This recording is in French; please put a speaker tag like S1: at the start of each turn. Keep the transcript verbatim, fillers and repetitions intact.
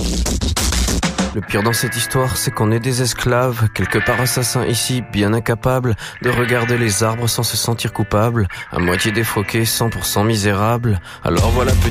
S1: Le pire dans cette histoire, c'est qu'on est des esclaves, quelque part assassins ici, bien incapables de regarder les arbres sans se sentir coupables, à moitié défroqués, cent pour cent misérables. Alors voilà,